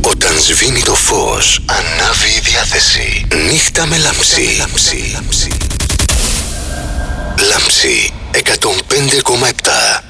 Όταν σβήνει το φως, ανάβει η διάθεση. Νύχτα με Λάμψη. Λάμψη 105,7.